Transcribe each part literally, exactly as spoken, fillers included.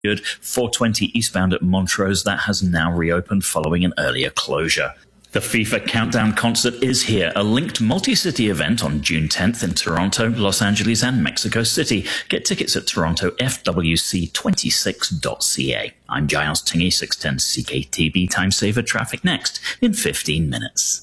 Good. four twenty eastbound at Montrose, that has now reopened following an earlier closure. The FIFA Countdown Concert is here, a linked multi-city event on June tenth in Toronto, Los Angeles, and Mexico City. Get tickets at toronto f w c twenty-six dot c a. I'm Giles Tingy, six ten C K T B. Time saver traffic next in fifteen minutes.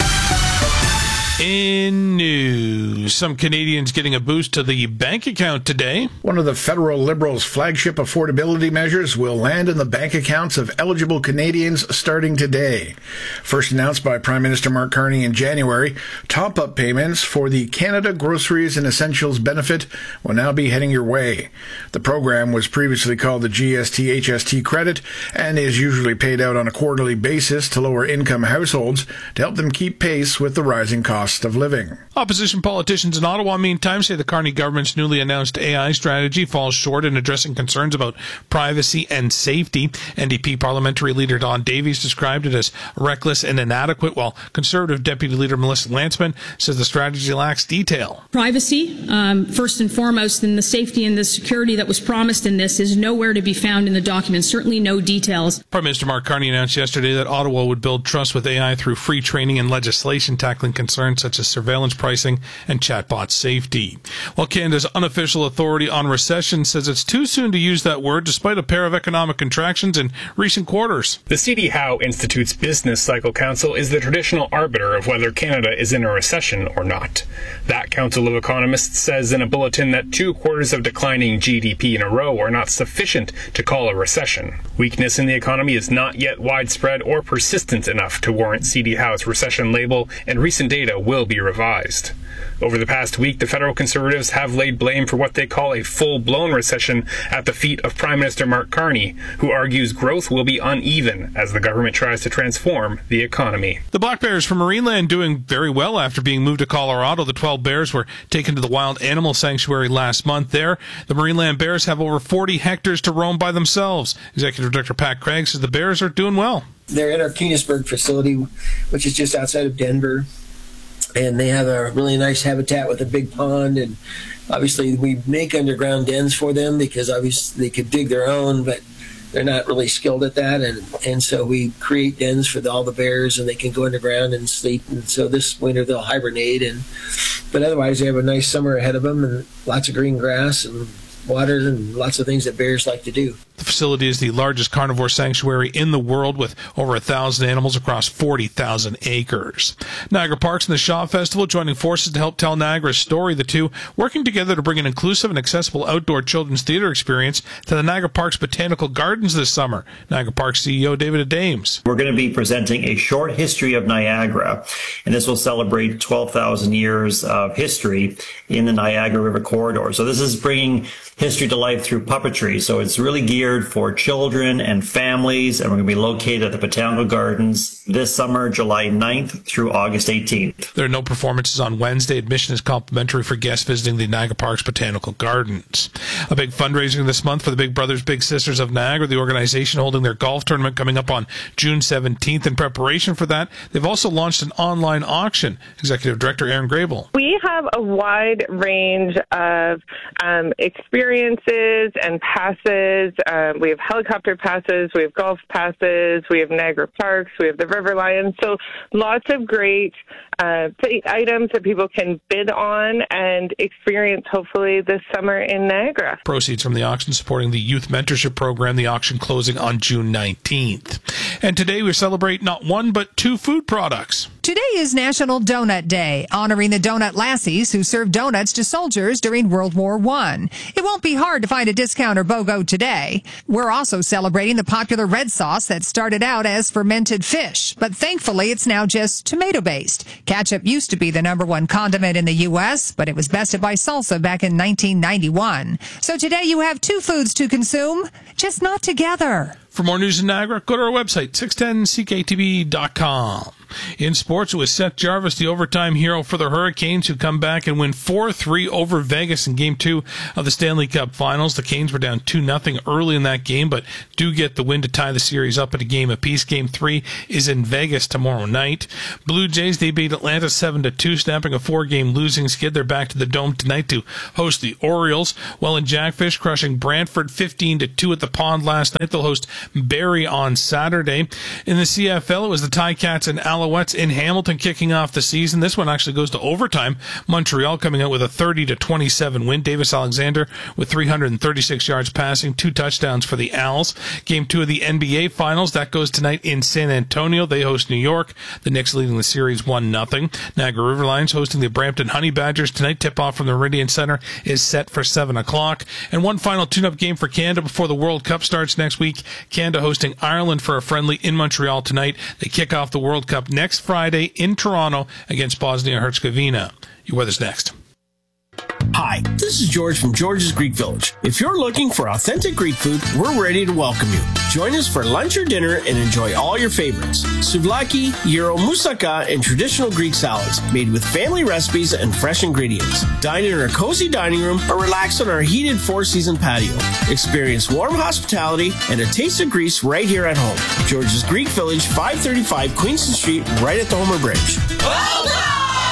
In news, some Canadians getting a boost to the bank account today. One of the federal Liberals' flagship affordability measures will land in the bank accounts of eligible Canadians starting today. First announced by Prime Minister Mark Carney in January, top-up payments for the Canada Groceries and Essentials benefit will now be heading your way. The program was previously called the G S T H S T credit and is usually paid out on a quarterly basis to lower-income households to help them keep pace with the rising costs of living. Opposition politicians in Ottawa, meantime, say the Carney government's newly announced A I strategy falls short in addressing concerns about privacy and safety. N D P parliamentary leader Don Davies described it as reckless and inadequate, while Conservative Deputy Leader Melissa Lantsman says the strategy lacks detail. Privacy, um, first and foremost, and the safety and the security that was promised in this is nowhere to be found in the document, certainly no details. Prime Minister Mark Carney announced yesterday that Ottawa would build trust with A I through free training and legislation tackling concerns such as surveillance pricing and chatbot safety. While Canada's unofficial authority on recession says it's too soon to use that word despite a pair of economic contractions in recent quarters. The C D Howe Institute's Business Cycle Council is the traditional arbiter of whether Canada is in a recession or not. That council of economists says in a bulletin that two quarters of declining G D P in a row are not sufficient to call a recession. Weakness in the economy is not yet widespread or persistent enough to warrant C D Howe's recession label, and recent data will be revised. Over the past week, the federal Conservatives have laid blame for what they call a full-blown recession at the feet of Prime Minister Mark Carney, who argues growth will be uneven as the government tries to transform the economy. The Black Bears from Marineland doing very well after being moved to Colorado. The twelve bears were taken to the Wild Animal Sanctuary last month there. The Marineland Bears have over forty hectares to roam by themselves. Executive Director Pat Craig says the bears are doing well. They're at our Keanisburg facility, which is just outside of Denver. And they have a really nice habitat with a big pond, and obviously we make underground dens for them because obviously they could dig their own, but they're not really skilled at that, and and so we create dens for the, all the bears, and they can go underground and sleep. And so this winter they'll hibernate, and but otherwise they have a nice summer ahead of them and lots of green grass and water and lots of things that bears like to do. The facility is the largest carnivore sanctuary in the world with over a thousand animals across forty thousand acres. Niagara Parks and the Shaw Festival joining forces to help tell Niagara's story. The two working together to bring an inclusive and accessible outdoor children's theater experience to the Niagara Parks Botanical Gardens this summer. Niagara Parks C E O David Adames. We're going to be presenting a short history of Niagara, and this will celebrate twelve thousand years of history in the Niagara River corridor. So this is bringing history to life through puppetry. So it's really geared for children and families, and we're going to be located at the Botanical Gardens this summer, July ninth through August eighteenth. There are no performances on Wednesday. Admission is complimentary for guests visiting the Niagara Parks Botanical Gardens. A big fundraiser this month for the Big Brothers Big Sisters of Niagara, the organization holding their golf tournament coming up on June seventeenth. In preparation for that, they've also launched an online auction. Executive Director Aaron Grable. We have a wide range of um, experiences and passes. Uh, we have helicopter passes, we have golf passes, we have Niagara Parks, we have the River Lions. So lots of great uh, items that people can bid on and experience hopefully this summer in Niagara. Proceeds from the auction supporting the Youth Mentorship Program, the auction closing on June nineteenth. And today we celebrate not one but two food products. Today is National Donut Day, honoring the donut lassies who served donuts to soldiers during World War One. It won't be hard to find a discount or BOGO today. We're also celebrating the popular red sauce that started out as fermented fish, but thankfully it's now just tomato-based. Ketchup used to be the number one condiment in the U S, but it was bested by salsa back in nineteen ninety-one. So today you have two foods to consume, just not together. For more news in Niagara, go to our website, six ten C K T B dot com. In sports, it was Seth Jarvis, the overtime hero for the Hurricanes, who come back and win four three over Vegas in Game two of the Stanley Cup Finals. The Canes were down two nothing early in that game, but do get the win to tie the series up at a game apiece. Game three is in Vegas tomorrow night. Blue Jays, they beat Atlanta seven to two, snapping a four-game losing skid. They're back to the Dome tonight to host the Orioles, while in Jackfish, crushing Brantford fifteen to two at the Pond last night. They'll host Barrie on Saturday. In the C F L, it was the Ticats and Alouettes in Hamilton kicking off the season. This one actually goes to overtime. Montreal coming out with a thirty to twenty-seven win. Davis Alexander with three hundred thirty-six yards passing, two touchdowns for the Owls. Game two of the N B A Finals, that goes tonight in San Antonio. They host New York. The Knicks leading the series one nothing. Niagara River Lions hosting the Brampton Honey Badgers tonight. Tip-off from the Meridian Center is set for seven o'clock. And one final tune-up game for Canada before the World Cup starts next week. Canada hosting Ireland for a friendly in Montreal tonight. They kick off the World Cup next Friday in Toronto against Bosnia-Herzegovina. Your weather's next. Hi, this is George from George's Greek Village. If you're looking for authentic Greek food, we're ready to welcome you. Join us for lunch or dinner and enjoy all your favorites. Souvlaki, gyro, moussaka, and traditional Greek salads made with family recipes and fresh ingredients. Dine in our cozy dining room or relax on our heated four-season patio. Experience warm hospitality and a taste of Greece right here at home. George's Greek Village, five thirty-five Queenston Street, right at the Homer Bridge. Well done!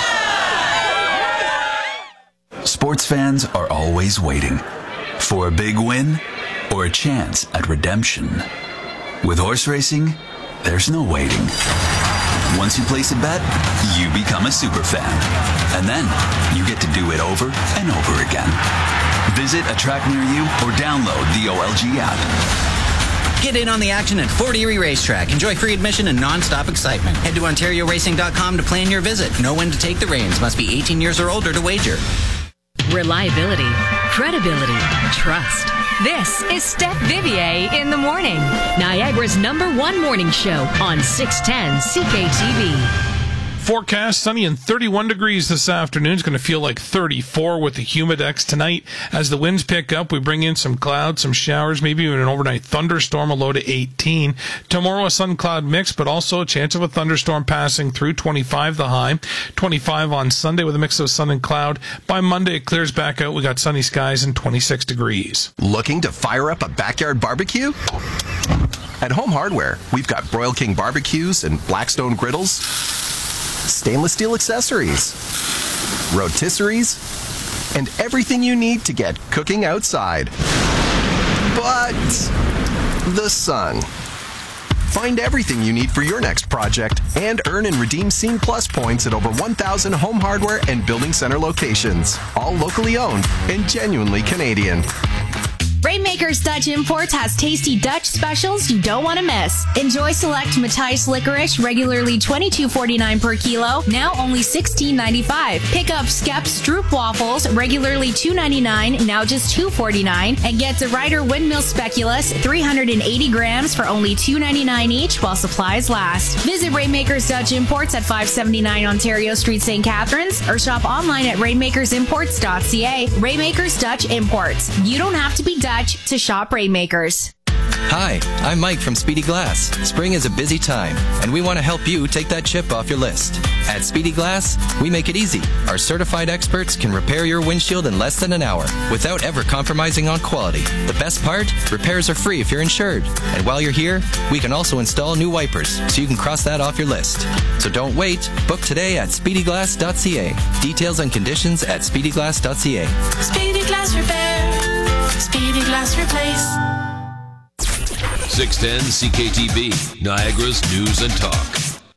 Sports fans are always waiting for a big win or a chance at redemption. With horse racing, there's no waiting. Once you place a bet, you become a super fan. And then you get to do it over and over again. Visit a track near you or download the O L G app. Get in on the action at Fort Erie Racetrack. Enjoy free admission and non-stop excitement. Head to Ontario Racing dot com to plan your visit. Know when to take the reins. Must be eighteen years or older to wager. Reliability, credibility, trust. This is Steph Vivier in the morning. Niagara's number one morning show on six ten C K T V. Forecast sunny and thirty-one degrees this afternoon. It's going to feel like thirty-four with the humidex tonight. As the winds pick up, we bring in some clouds, some showers, maybe even an overnight thunderstorm, a low to eighteen. Tomorrow, a sun-cloud mix, but also a chance of a thunderstorm passing through, twenty-five the high. twenty-five on Sunday with a mix of sun and cloud. By Monday, it clears back out. We got sunny skies and twenty-six degrees. Looking to fire up a backyard barbecue? At Home Hardware, we've got Broil King barbecues and Blackstone griddles, stainless steel accessories, rotisseries, and everything you need to get cooking outside. But the sun. Find everything you need for your next project and earn and redeem Scene Plus points at over one thousand Home Hardware and Building Center locations, all locally owned and genuinely Canadian. Rainmakers Dutch Imports has tasty Dutch specials you don't want to miss. Enjoy select Matthijs licorice, regularly twenty-two forty-nine per kilo, now only sixteen ninety-five. Pick up Skep Stroop waffles, regularly two ninety-nine, now just two forty-nine, and get the Ryder Windmill Speculoos, three hundred eighty grams for only two ninety-nine each while supplies last. Visit Rainmakers Dutch Imports at five seventy-nine Ontario Street, Saint Catharines, or shop online at rainmakers imports dot c a. Rainmakers Dutch Imports. You don't have to be Dutch to shop Rainmakers. Hi, I'm Mike from Speedy Glass. Spring is a busy time, and we want to help you take that chip off your list. At Speedy Glass, we make it easy. Our certified experts can repair your windshield in less than an hour without ever compromising on quality. The best part? Repairs are free if you're insured. And while you're here, we can also install new wipers, so you can cross that off your list. So don't wait. Book today at speedy glass dot c a. Details and conditions at speedy glass dot c a. Speedy Glass Repair. Speedy Glass Replace. six ten C K T V, Niagara's News and Talk.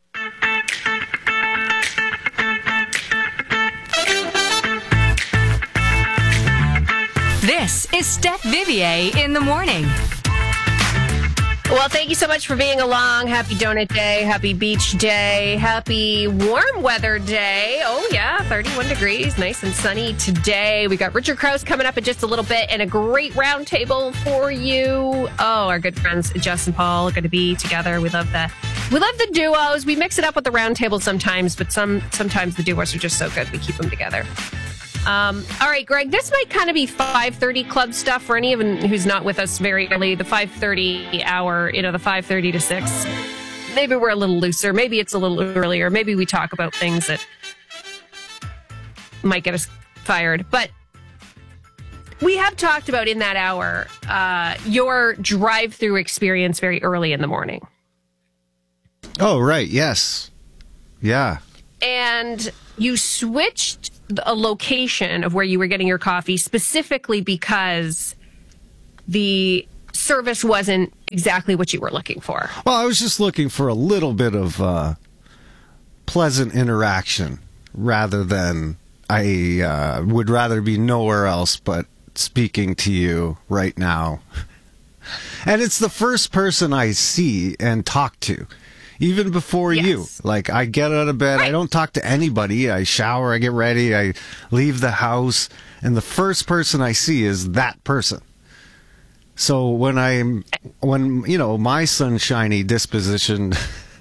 This is Steph Vivier in the morning. Well, thank you so much for being along. Happy Donut Day, happy Beach Day, happy warm weather day. Oh, yeah, thirty-one degrees, nice and sunny today. We got Richard Krause coming up in just a little bit and a great roundtable for you. Oh, our good friends Jess and Paul are going to be together. We love the we love the duos. We mix it up with the roundtable sometimes, but some sometimes the duos are just so good. We keep them together. Um, all right, Greg, this might kind of be five thirty club stuff for anyone who's not with us very early. The five thirty hour, you know, the five thirty to six. maybe we're a little looser. Maybe it's a little earlier. Maybe we talk about things that might get us fired. But we have talked about in that hour uh, your drive-through experience very early in the morning. Oh, right. Yes. Yeah. And you switched a location of where you were getting your coffee specifically because the service wasn't exactly what you were looking for. Well, I was just looking for a little bit of uh, pleasant interaction rather than I uh, would rather be nowhere else but speaking to you right now. And it's the first person I see and talk to, even before yes. you. Like, I get out of bed, right. I don't talk to anybody. I shower, I get ready, I leave the house, and the first person I see is that person. So when I'm, when, you know, my sunshiny disposition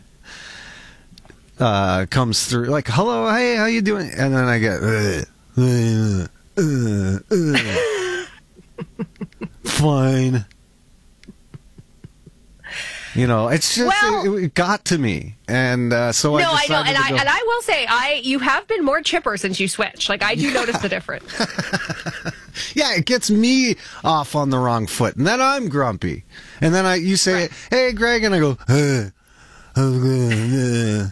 uh, comes through, like, hello, hey, how you doing? And then I get, uh, uh, uh, uh. Fine. You know, it's just, well, it, it got to me. And uh, so I No, I know. decided And to I, go. and I will say, I you have been more chipper since you switched. Like, I do notice the difference. Yeah, it gets me off on the wrong foot. And then I'm grumpy. And then I, you say, right. Hey, Greg, and I go, uh, uh,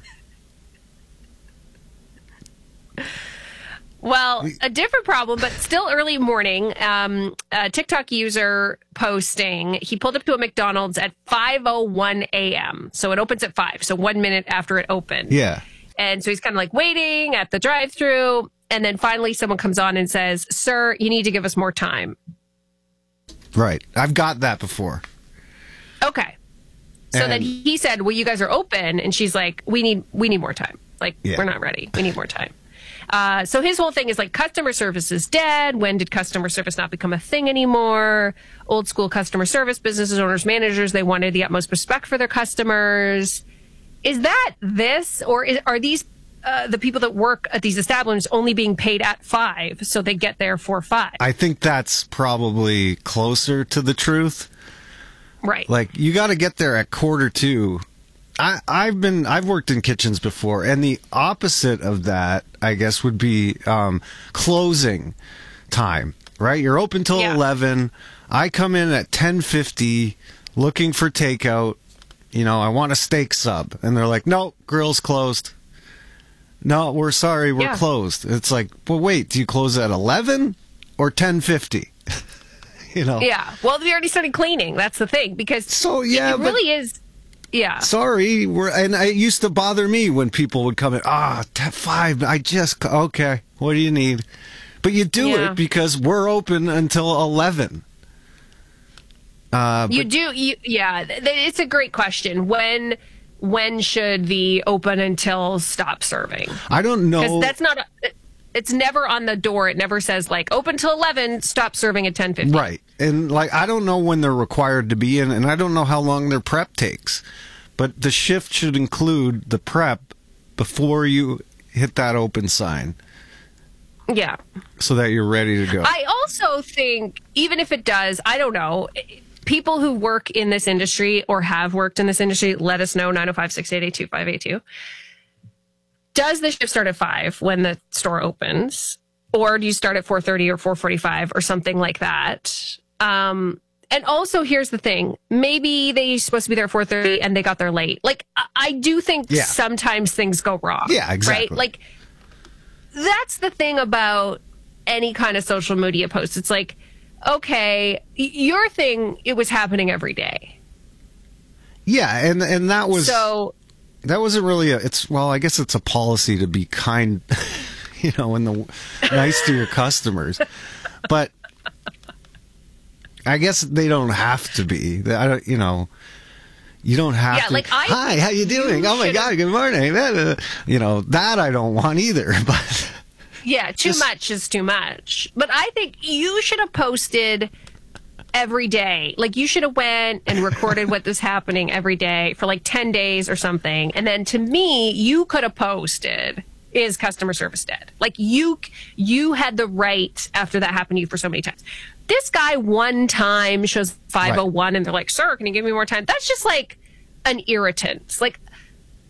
Well, a different problem, but still early morning. Um, a TikTok user posting, he pulled up to a McDonald's at five oh one a.m. So it opens at five, so one minute after it opened. Yeah. And so he's kind of like waiting at the drive-thru. And then finally someone comes on and says, sir, you need to give us more time. Right. I've got that before. Okay. So And- then he said, well, you guys are open. And she's like, we need we need more time. Like, Yeah. we're not ready. We need more time. Uh, so his whole thing is like, customer service is dead. When did customer service not become a thing anymore? Old school customer service, businesses, owners, managers, they wanted the utmost respect for their customers. Is that this, or is, are these uh, the people that work at these establishments only being paid at five, so they get there for five? I think that's probably closer to the truth. Right. Like, you got to get there at quarter two. I, I've been, I've worked in kitchens before, and the opposite of that, I guess, would be um, closing time. Right? You're open till Yeah. eleven. I come in at ten fifty, looking for takeout. You know, I want a steak sub, and they're like, "No, grill's closed. No, we're sorry, we're Yeah. closed." It's like, well, wait, do you close at eleven or ten fifty? You know? Yeah. Well, we already started cleaning. That's the thing, because So, yeah, it but- really is. Yeah. Sorry, we're, and it used to bother me when people would come in. Ah, t- five. I just okay. What do you need? But you do Yeah. it because we're open until eleven. Uh, You but- do, you, yeah. th- th- It's a great question. When when should the open until stop serving? I don't know. Because that's not. A, it's never on the door. It never says like open till eleven, stop serving at ten fifty. Right, and like I don't know when they're required to be in, and I don't know how long their prep takes. But the shift should include the prep before you hit that open sign, Yeah. so that you're ready to go. I also think, even if it does, I don't know. People who work in this industry or have worked in this industry, let us know, nine oh five, six eight eight, two five eight two. Does the shift start at five when the store opens? Or do you start at four thirty or four forty-five or something like that? Um, and also, here's the thing. Maybe they're supposed to be there at four thirty and they got there late. Like, I, I do think Yeah. sometimes things go wrong. Yeah, exactly. Right? Like, that's the thing about any kind of social media post. It's like, okay, y- your thing, it was happening every day. Yeah, and and that was So, that wasn't really a. It's well, I guess it's a policy to be kind, you know, and the nice to your customers, but I guess they don't have to be. I don't, you know. You don't have Yeah, to. like, I- Hi, how you doing? you Oh my should've- God, good morning. You know that I don't want either. But yeah, too Just- much is too much. But I think you should have posted every day. Like, you should have went and recorded what was happening every day for like ten days or something. And then to me, you could have posted, is customer service dead? Like, you you had the right, after that happened to you for so many times. This guy one time shows five oh one and they're like, sir, can you give me more time? That's just like an irritant. Like,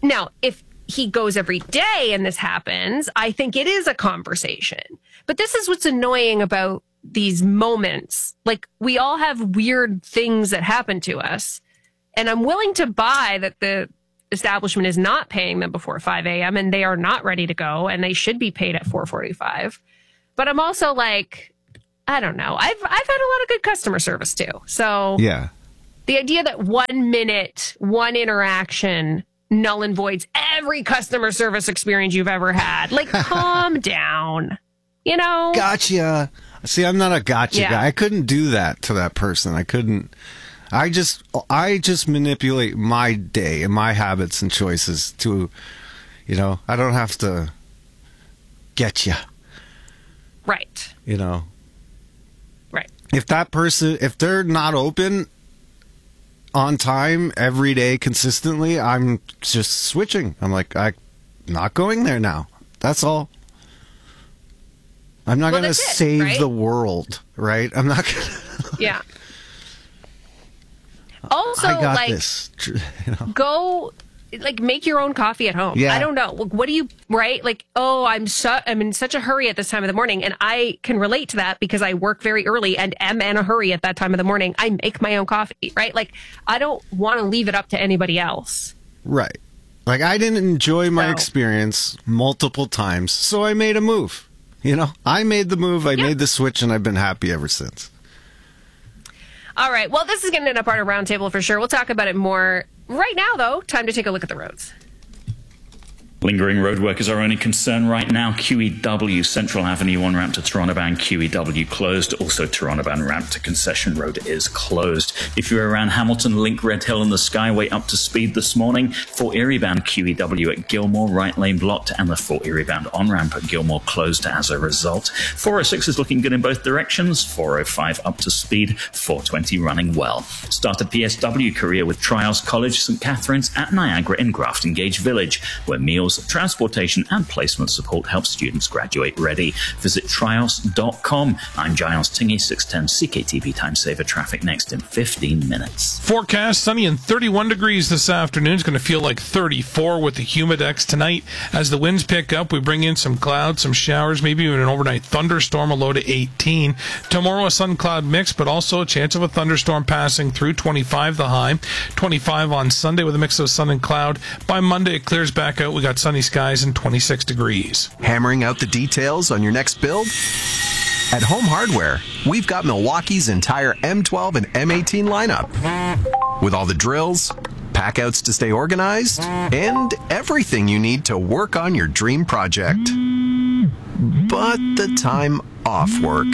Now, if he goes every day and this happens, I think it is a conversation. But this is what's annoying about these moments. Like, we all have weird things that happen to us. And I'm willing to buy that the establishment is not paying them before five a.m. and they are not ready to go and they should be paid at four forty-five. But I'm also like, I don't know. I've I've had a lot of good customer service too. So yeah, the idea that one minute, one interaction null and voids every customer service experience you've ever had. Like, calm down. You know? Gotcha. See, I'm not a gotcha Yeah. guy. I couldn't do that to that person. I couldn't. I just, I just manipulate my day and my habits and choices to, you know, I don't have to get you. Right. You know. Right. If that person, if they're not open on time every day consistently, I'm just switching. I'm like, I'm not going there now. That's all. I'm not Well, going to that's it, save right? the world, right? I'm not going to. Yeah. Also, I got like, this. You know? go, like, make your own coffee at home. Yeah. I don't know. What do you, right? Like, oh, I'm su- I'm in such a hurry at this time of the morning. And I can relate to that because I work very early and am in a hurry at that time of the morning. I make my own coffee, right? Like, I don't want to leave it up to anybody else. Right. Like, I didn't enjoy my So- experience multiple times, so I made a move. You know, I made the move, I Yeah. made the switch, and I've been happy ever since. All right. Well, this is going to end up on a roundtable for sure. We'll talk about it more. Right now, though, time to take a look at the roads. Lingering road work is our only concern right now. Q E W Central Avenue on ramp to Torontoban, Q E W closed. Also, Torontoban ramp to Concession Road is closed. If you're around Hamilton, link Red Hill and the Skyway up to speed this morning. Fort Erie bound Q E W at Gilmore, right lane blocked, and the Fort Erie bound on ramp at Gilmore closed as a result. four oh six is looking good in both directions. four oh five up to speed. four twenty running well. Start a P S W career with Trials College, Saint Catharines at Niagara in Grafton Gage Village, where meals, transportation and placement support help students graduate ready. Visit trials dot com. I'm Giles Tingy, six ten C K T V Time Saver. Traffic next in fifteen minutes. Forecast sunny and thirty-one degrees this afternoon. It's going to feel like thirty-four with the humidex tonight. As the winds pick up, we bring in some clouds, some showers, maybe even an overnight thunderstorm, a low to eighteen. Tomorrow, a sun cloud mix, but also a chance of a thunderstorm passing through. twenty-five the high. twenty-five on Sunday with a mix of sun and cloud. By Monday, it clears back out. We got sunny skies and twenty-six degrees. Hammering out the details on your next build? At Home Hardware, we've got Milwaukee's entire M twelve and M eighteen lineup. With all the drills, packouts to stay organized, and everything you need to work on your dream project. But the time off work.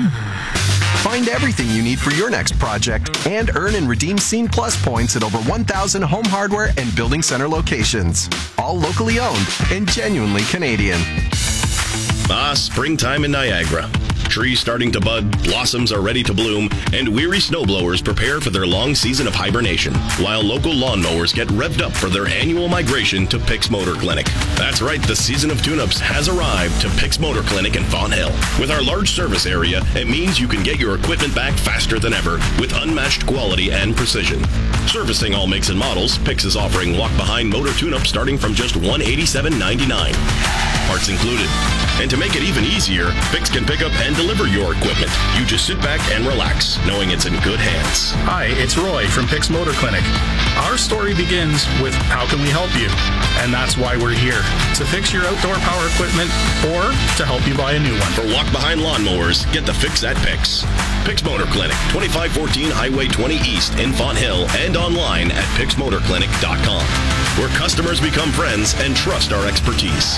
Find everything you need for your next project and earn and redeem Scene Plus points at over one thousand Home Hardware and Building Center locations. All locally owned and genuinely Canadian. Ah, springtime in Niagara. Trees starting to bud, blossoms are ready to bloom, and weary snowblowers prepare for their long season of hibernation, while local lawnmowers get revved up for their annual migration to Pix Motor Clinic. That's right, the season of tune-ups has arrived to Pix Motor Clinic in Fonthill. With our large service area, it means you can get your equipment back faster than ever with unmatched quality and precision. Servicing all makes and models, Pix is offering walk-behind motor tune-up starting from just one hundred eighty-seven ninety-nine. Parts included. And to make it even easier, Pix can pick up and deliver your equipment. You just sit back and relax, knowing it's in good hands. Hi, it's Roy from Pix Motor Clinic. Our story begins with how can we help you? And that's why we're here, to fix your outdoor power equipment or to help you buy a new one. For walk-behind lawnmowers, get the fix at Pix. Pix Motor Clinic, twenty-five fourteen Highway twenty East in Fonthill, and online at pix motor clinic dot com, where customers become friends and trust our expertise.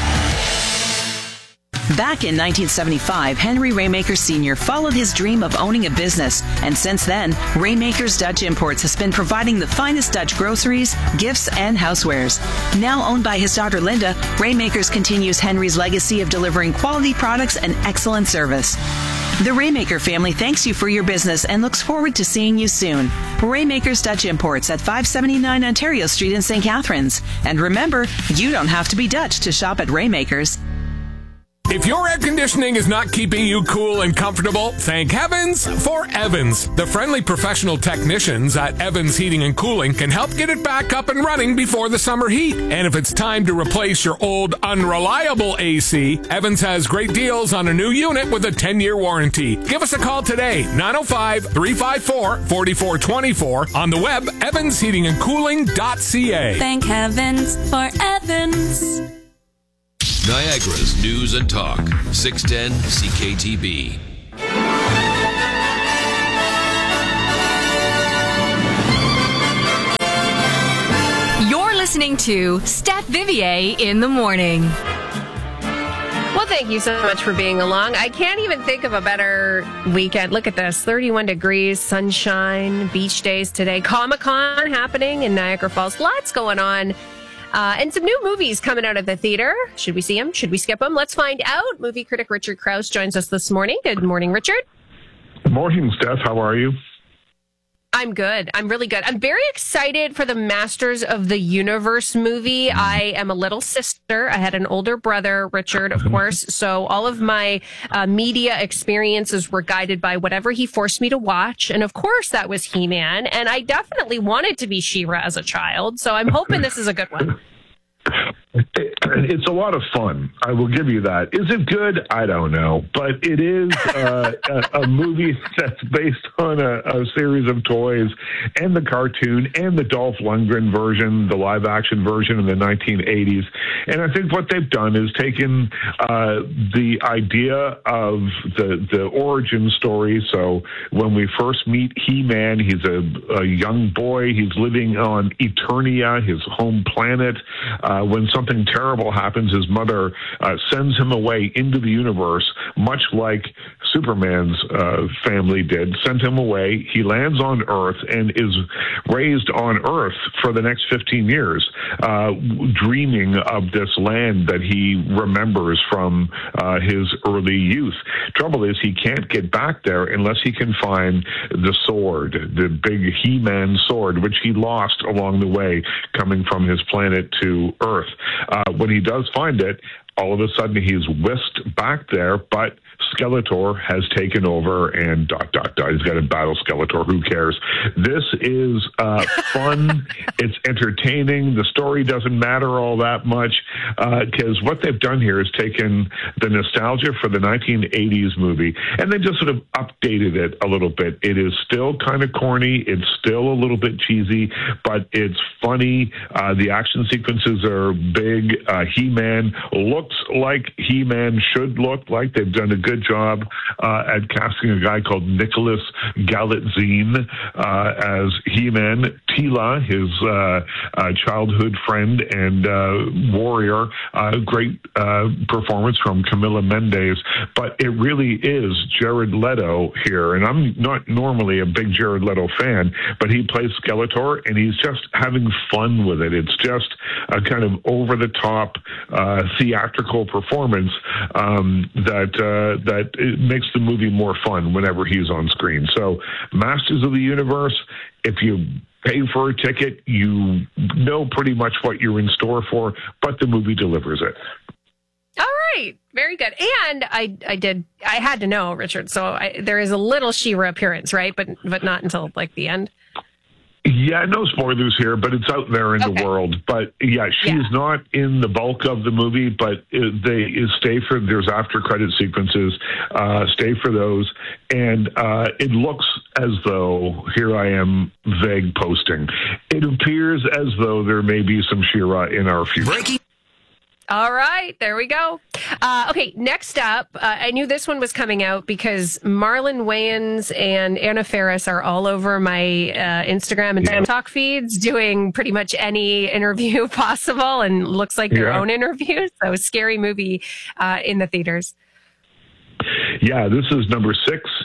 Back in nineteen seventy-five, Henry Raymaker Senior followed his dream of owning a business, and since then, Raymaker's Dutch Imports has been providing the finest Dutch groceries, gifts, and housewares. Now owned by his daughter Linda, Raymakers continues Henry's legacy of delivering quality products and excellent service. The Raymaker family thanks you for your business and looks forward to seeing you soon. Raymaker's Dutch Imports at five seventy-nine Ontario Street in Saint Catharines. And remember, you don't have to be Dutch to shop at Raymaker's. If your air conditioning is not keeping you cool and comfortable, thank heavens for Evans. The friendly professional technicians at Evans Heating and Cooling can help get it back up and running before the summer heat. And if it's time to replace your old unreliable A C, Evans has great deals on a new unit with a ten-year warranty. Give us a call today, nine oh five, three five four, four four two four, on the web, evans heating and cooling dot c a. Thank heavens for Evans. Niagara's News and Talk, six ten C K T B. You're listening to Steph Vivier in the morning. Well, thank you so much for being along. I can't even think of a better weekend. Look at this, thirty-one degrees, sunshine, beach days today. Comic-Con happening in Niagara Falls. Lots going on. Uh, and some new movies coming out of the theater. Should we see them? Should we skip them? Let's find out. Movie critic Richard Krause joins us this morning. Good morning, Richard. Good morning, Steph. How are you? I'm good. I'm really good. I'm very excited for the Masters of the Universe movie. I am a little sister. I had an older brother, Richard, of course. So all of my uh, media experiences were guided by whatever he forced me to watch. And of course, that was He-Man. And I definitely wanted to be She-Ra as a child. So I'm hoping this is a good one. It's a lot of fun. I will give you that. Is it good? I don't know. But it is uh, a, a movie that's based on a, a series of toys and the cartoon and the Dolph Lundgren version, the live action version in the nineteen eighties. And I think what they've done is taken uh, the idea of the, the origin story. So when we first meet He-Man, he's a, a young boy. He's living on Eternia, his home planet. Uh, when something terrible happens, his mother uh, sends him away into the universe, much like Superman's uh, family did, sent him away. He lands on Earth and is raised on Earth for the next fifteen years, uh, dreaming of this land that he remembers from uh, his early youth. Trouble is, he can't get back there unless he can find the sword, the big He-Man sword, which he lost along the way coming from his planet to Earth. Uh, when he does find it, all of a sudden he's whisked back there, but Skeletor has taken over and dot, dot, dot. He's got to battle Skeletor. Who cares? This is uh, fun. It's entertaining. The story doesn't matter all that much because uh, what they've done here is taken the nostalgia for the nineteen eighties movie and then just sort of updated it a little bit. It is still kind of corny. It's still a little bit cheesy, but it's funny. Uh, the action sequences are big. Uh, He-Man looks like He-Man should look like. They've done a good job uh, at casting a guy called Nicholas Galitzine uh, as He-Man. Teela, his uh, uh, childhood friend and uh, warrior, uh, great uh, performance from Camila Mendes. But it really is Jared Leto here, and I'm not normally a big Jared Leto fan, but he plays Skeletor, and he's just having fun with it. It's just a kind of over-the-top uh, theatrical performance um, that uh, that it makes the movie more fun whenever he's on screen. So, Masters of the Universe, if you pay for a ticket, you know pretty much what you're in store for, but the movie delivers it. All right. Very good. And I I did, I had to know, Richard, so I, there is a little She-Ra appearance, right? But but not until like the end. Yeah, no spoilers here, but it's out there in okay. the world. But yeah, she's yeah. not in the bulk of the movie, but it, they stay for, there's after credit sequences, uh, stay for those. And uh, it looks as though, here I am vague posting, it appears as though there may be some She-Ra in our future. Breaking. All right, there we go. Uh, okay, next up, uh, I knew this one was coming out because Marlon Wayans and Anna Faris are all over my uh, Instagram and yeah. TikTok feeds doing pretty much any interview possible and looks like their yeah. own interview. So, Scary Movie uh, in the theaters. Yeah, this is number six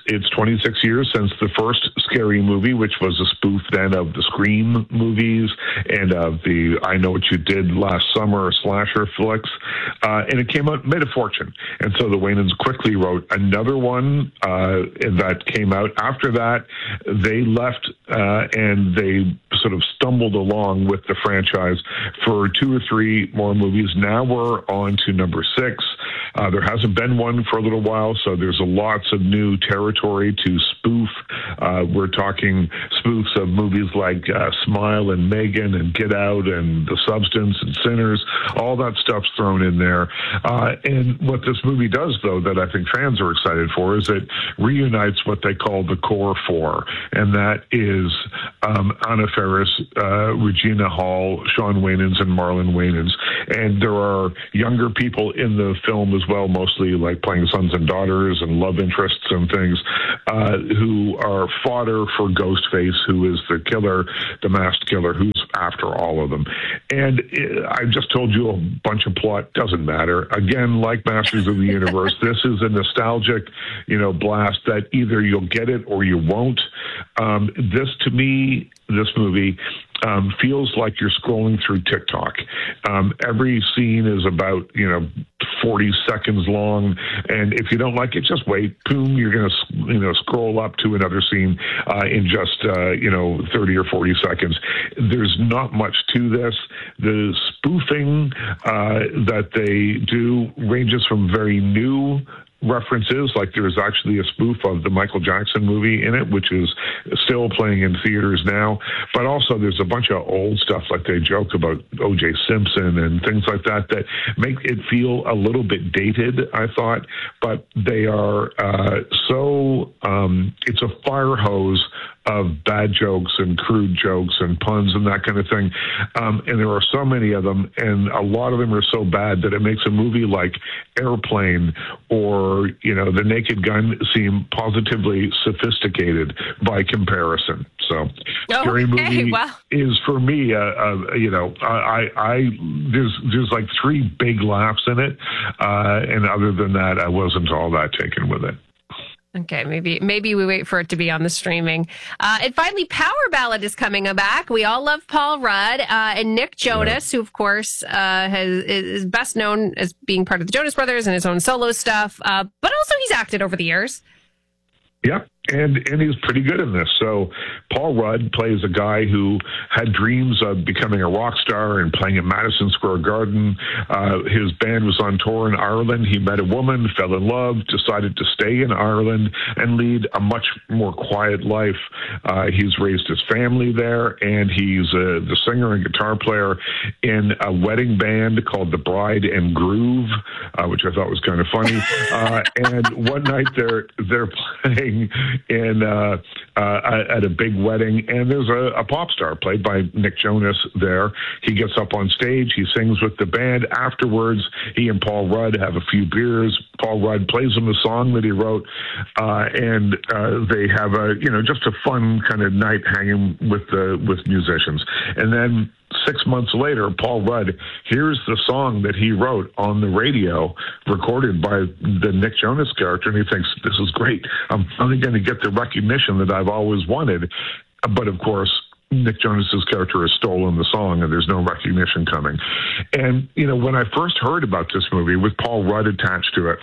it's twenty-six years since the first Scary Movie, which was a spoof then of the Scream movies and of the I Know What You Did Last Summer slasher flicks. Uh, and it came out, made a fortune. And so the Wayans quickly wrote another one uh, that came out. After that, they left uh, and they sort of stumbled along with the franchise for two or three more movies. Now we're on to number six. Uh, there hasn't been one for a little while, so there's a lots of new territory to spoof. Uh, we're talking spoofs of movies like uh, Smile and Megan and Get Out and The Substance and Sinners. All that stuff's thrown in there. Uh, and what this movie does, though, that I think fans are excited for, is it reunites what they call the core four, and that is um, Anna Faris, uh, Regina Hall, Sean Wayans, and Marlon Wayans. And there are younger people in the film as well, mostly like playing sons and daughters and love interests and things, uh, who are fodder for Ghostface, who is the killer, the masked killer, who's after all of them. And it, I just told you a bunch of plot, doesn't matter. Again, like Masters of the Universe, this is a nostalgic, you know, blast that either you'll get it or you won't. Um, this, to me, this movie um, feels like you're scrolling through TikTok. Um, every scene is about, you know, forty seconds long, and if you don't like it, just wait. Boom, you're going to, you know, scroll up to another scene uh, in just, uh, you know, thirty or forty seconds. There's not much to this. The spoofing uh, that they do ranges from very new references, like there's actually a spoof of the Michael Jackson movie in it, which is still playing in theaters now. But also there's a bunch of old stuff, like they joke about O J Simpson and things like that, that make it feel a little bit dated, I thought. But they are uh, so, um, it's a fire hose of bad jokes and crude jokes and puns and that kind of thing. Um, and there are so many of them, and a lot of them are so bad that it makes a movie like Airplane or, you know, The Naked Gun seem positively sophisticated by comparison. So, oh, Scary okay, Movie wow. is, for me, uh, uh, you know, I, I, there's, there's like three big laughs in it. Uh, and other than that, I wasn't all that taken with it. Okay, maybe maybe we wait for it to be on the streaming. Uh, and finally, Power Ballad is coming back. We all love Paul Rudd uh, and Nick Jonas, yeah. who of course uh, has is best known as being part of the Jonas Brothers and his own solo stuff. Uh, but also he's acted over the years. Yep. And and he's pretty good in this. So Paul Rudd plays a guy who had dreams of becoming a rock star and playing at Madison Square Garden. Uh, his band was on tour in Ireland. He met a woman, fell in love, decided to stay in Ireland and lead a much more quiet life. Uh, he's raised his family there, and he's uh, the singer and guitar player in a wedding band called The Bride and Groove, uh, which I thought was kind of funny. Uh, and one night they're they're playing in uh, uh, at a big wedding, and there's a, a pop star played by Nick Jonas there. He gets up on stage, he sings with the band. Afterwards, he and Paul Rudd have a few beers. Paul Rudd plays him a song that he wrote, uh, and uh, they have a, you know, just a fun kind of night hanging with the with musicians. And then six months later, Paul Rudd hears the song that he wrote on the radio, recorded by the Nick Jonas character, and he thinks, this is great. I'm finally going to get the recognition that I've always wanted. But of course, Nick Jonas's character has stolen the song, and there's no recognition coming. And, you know, when I first heard about this movie with Paul Rudd attached to it,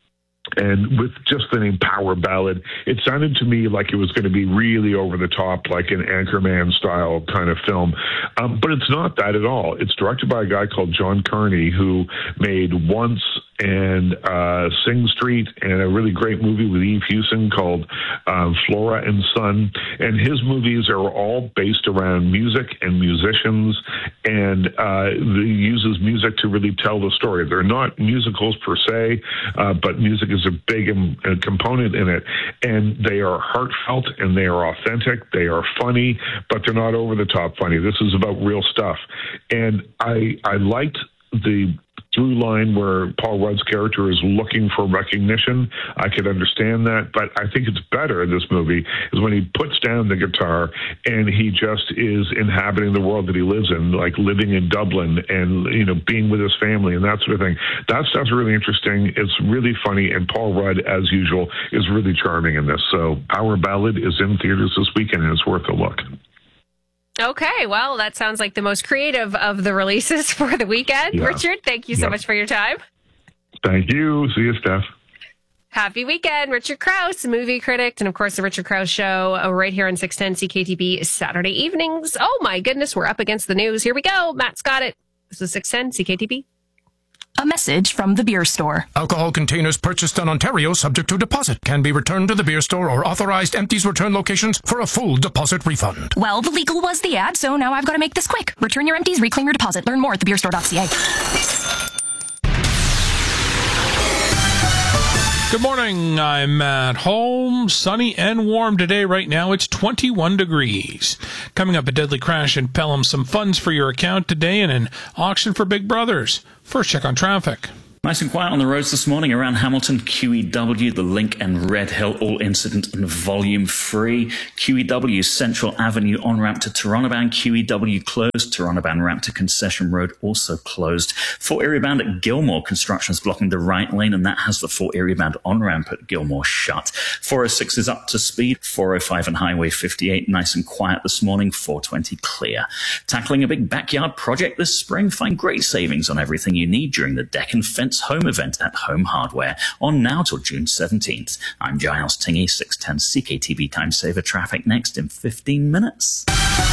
and with just the name Power Ballad, it sounded to me like it was going to be really over the top, like an Anchorman style kind of film. Um, but it's not that at all. It's directed by a guy called John Carney, who made Once and uh, Sing Street, and a really great movie with Eve Hewson called um, Flora and Son. And his movies are all based around music and musicians, and uh, he uses music to really tell the story. They're not musicals per se, uh, but music is a big um, uh, component in it. And they are heartfelt, and they are authentic. They are funny, but they're not over the top funny. This is about real stuff. And I I liked the through line where Paul Rudd's character is looking for recognition. I could understand that, but I think it's better in this movie is when he puts down the guitar and he just is inhabiting the world that he lives in, like living in Dublin and, you know, being with his family and that sort of thing. That stuff's really interesting. It's really funny, and Paul Rudd, as usual, is really charming in this. So Our Ballad is in theaters this weekend, and it's worth a look. Okay, well, that sounds like the most creative of the releases for the weekend. Yeah. Richard, thank you so Yeah. much for your time. Thank you. See you, Steph. Happy weekend. Richard Krause, movie critic, and of course, the Richard Krause Show uh, right here on six ten C K T B Saturday evenings. Oh my goodness, we're up against the news. Here we go. Matt's got it. This is six ten C K T B. A message from the beer store. Alcohol containers purchased in Ontario subject to deposit can be returned to the beer store or authorized empties return locations for a full deposit refund. Well, the legal was the ad, so now I've got to make this quick. Return your empties, reclaim your deposit. Learn more at the beer store dot c a. Good morning. I'm at home. Sunny and warm today. Right now it's twenty-one degrees. Coming up, a deadly crash in Pelham. Some funds for your account today and an auction for Big Brothers. First, check on traffic. Nice and quiet on the roads this morning around Hamilton, Q E W, the Link and Red Hill, all incident and volume free. Q E W Central Avenue on-ramp to Toronto-bound, Q E W closed. Toronto-bound ramp to Concession Road also closed. Fort Erie-bound at Gilmore, construction is blocking the right lane, and that has the Fort Erie-bound on-ramp at Gilmore shut. four oh six is up to speed. four oh five and Highway fifty-eight, nice and quiet this morning. four twenty clear. Tackling a big backyard project this spring? Find great savings on everything you need during the Deck and Fence Home event at Home Hardware on now till June seventeenth. I'm Giles Tingy, six ten C K T B Time Saver. Traffic next in fifteen minutes.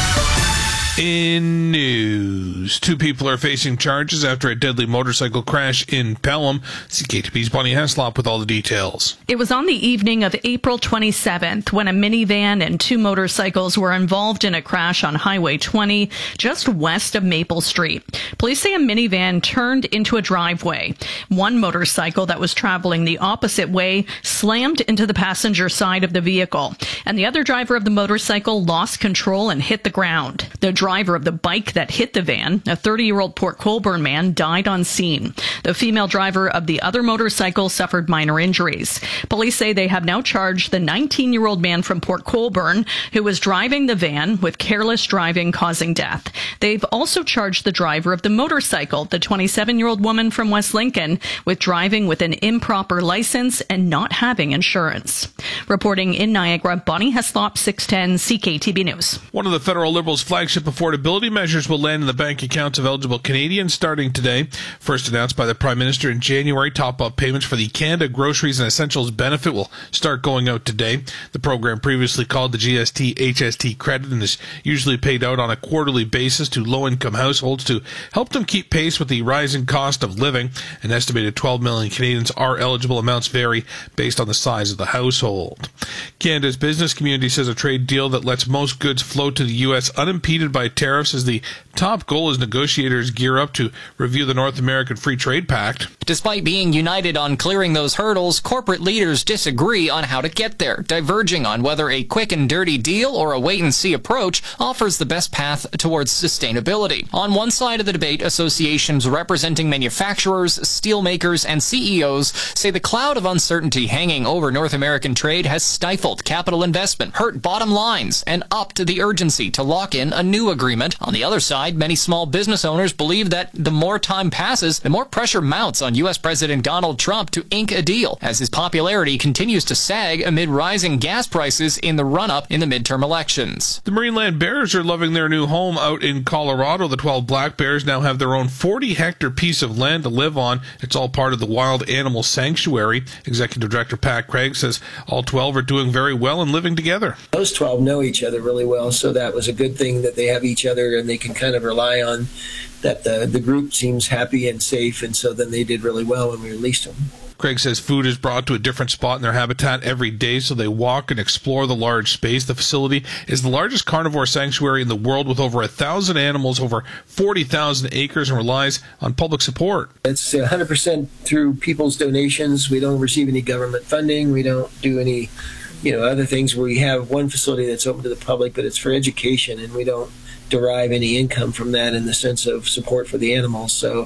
In news, two people are facing charges after a deadly motorcycle crash in Pelham. C K T B's Bonnie Heslop with all the details. It was on the evening of April twenty-seventh when a minivan and two motorcycles were involved in a crash on Highway twenty, just west of Maple Street. Police say a minivan turned into a driveway. One motorcycle that was traveling the opposite way slammed into the passenger side of the vehicle, and the other driver of the motorcycle lost control and hit the ground. The driver of the bike that hit the van, a thirty-year-old Port Colborne man, died on scene. The female driver of the other motorcycle suffered minor injuries. Police say they have now charged the nineteen-year-old man from Port Colborne who was driving the van with careless driving causing death. They've also charged the driver of the motorcycle, the twenty-seven-year-old woman from West Lincoln, with driving with an improper license and not having insurance. Reporting in Niagara, Bonnie Heslop, six ten C K T B News. One of the federal Liberals' flagship affordability measures will land in the bank accounts of eligible Canadians starting today. First announced by the Prime Minister in January, top-up payments for the Canada Groceries and Essentials benefit will start going out today. The program, previously called the G S T H S T credit, and is usually paid out on a quarterly basis to low-income households to help them keep pace with the rising cost of living. An estimated twelve million Canadians are eligible. Amounts vary based on the size of the household. Canada's business community says a trade deal that lets most goods flow to the U S unimpeded by tariffs is the top goal as negotiators gear up to review the North American Free Trade Pact. Despite being united on clearing those hurdles, corporate leaders disagree on how to get there, diverging on whether a quick and dirty deal or a wait-and-see approach offers the best path towards sustainability. On one side of the debate, associations representing manufacturers, steelmakers, and C E Os say the cloud of uncertainty hanging over North American trade has stifled capital investment, hurt bottom lines, and upped the urgency to lock in a new agreement. On the other side, many small business owners believe that the more time passes, the more pressure mounts on U S President Donald Trump to ink a deal, as his popularity continues to sag amid rising gas prices in the run-up in the midterm elections. The Marineland Bears are loving their new home out in Colorado. The twelve Black Bears now have their own forty-hectare piece of land to live on. It's all part of the Wild Animal Sanctuary. Executive Director Pat Craig says all twelve are doing very well and living together. Those twelve know each other really well, so that was a good thing that they have each other and they can kind of rely on that the, the group seems happy and safe, and so then they did really well when we released them. Craig says food is brought to a different spot in their habitat every day, so they walk and explore the large space. The facility is the largest carnivore sanctuary in the world with over a thousand animals, over forty thousand acres, and relies on public support. It's one hundred percent through people's donations. We don't receive any government funding. We don't do any, you know, other things. We have one facility that's open to the public, but it's for education, and we don't derive any income from that in the sense of support for the animals. So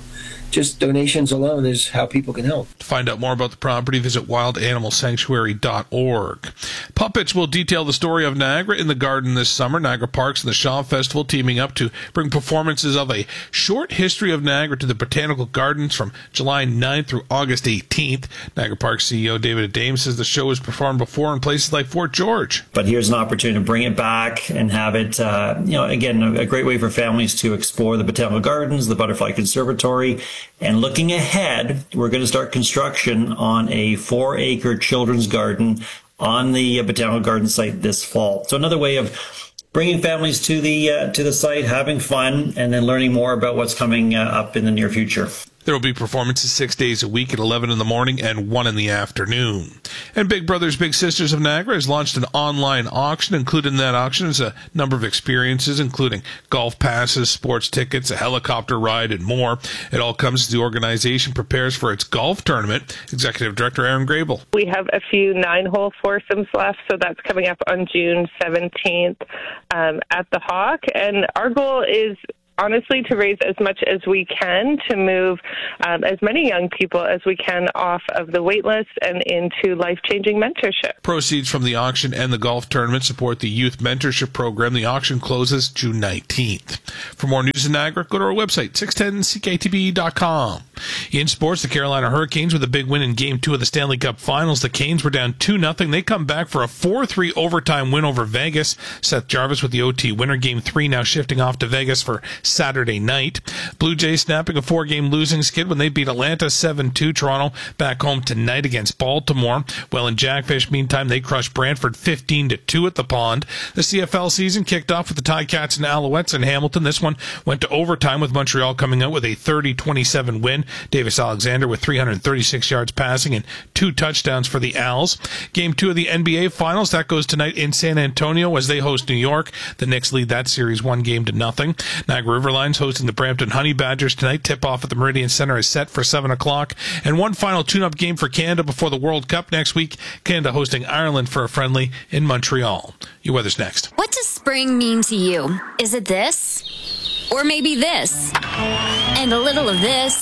just donations alone is how people can help. To find out more about the property, visit wild animal sanctuary dot org. Puppets will detail the story of Niagara in the Garden this summer. Niagara Parks and the Shaw Festival teaming up to bring performances of a short history of Niagara to the Botanical Gardens from July ninth through August eighteenth. Niagara Parks C E O David Adame says the show was performed before in places like Fort George. But here's an opportunity to bring it back and have it, uh, you know, again, a, a great way for families to explore the Botanical Gardens, the Butterfly Conservatory. And looking ahead, we're going to start construction on a four-acre children's garden on the Botanical Garden site this fall. So another way of bringing families to the uh, to the site, having fun, and then learning more about what's coming uh, up in the near future. There will be performances six days a week at eleven in the morning and one in the afternoon. And Big Brothers Big Sisters of Niagara has launched an online auction. Included in that auction is a number of experiences, including golf passes, sports tickets, a helicopter ride, and more. It all comes as the organization prepares for its golf tournament. Executive Director Aaron Grable. We have a few nine-hole foursomes left, so that's coming up on June seventeenth um, at the Hawk. And our goal is honestly to raise as much as we can to move um, as many young people as we can off of the wait list and into life-changing mentorship. Proceeds from the auction and the golf tournament support the youth mentorship program. The auction closes June nineteenth. For more news in Niagara, go to our website, six ten C K T B dot com. In sports, the Carolina Hurricanes with a big win in Game two of the Stanley Cup Finals. The Canes were down two nothing. They come back for a four three overtime win over Vegas. Seth Jarvis with the O T winner. Game three now shifting off to Vegas for Saturday night. Blue Jays snapping a four-game losing skid when they beat Atlanta seven two. Toronto back home tonight against Baltimore. Well, in Jackfish, meantime, they crushed Brantford fifteen to two at the Pond. The C F L season kicked off with the Ticats and Alouettes in Hamilton. This one went to overtime with Montreal coming out with a thirty twenty-seven win. Davis Alexander with three hundred thirty-six yards passing and two touchdowns for the Owls. Game two of the N B A Finals, that goes tonight in San Antonio as they host New York. The Knicks lead that series one game to nothing. Niagara Riverline's hosting the Brampton Honey Badgers tonight. Tip-off at the Meridian Center is set for seven o'clock. And one final tune-up game for Canada before the World Cup next week. Canada hosting Ireland for a friendly in Montreal. Your weather's next. What does spring mean to you? Is it this? Or maybe this? And a little of this?